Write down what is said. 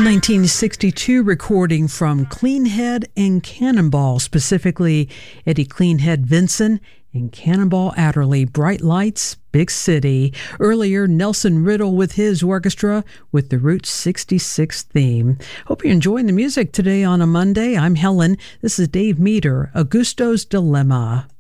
1962 recording from Cleanhead and Cannonball, specifically Eddie Cleanhead Vinson and Cannonball Adderley, Bright Lights, Big City. Earlier, Nelson Riddle with his orchestra with the Route 66 theme. Hope you're enjoying the music today on a Monday. I'm Helen. This is Dave Meter, Augusto's Dilemma.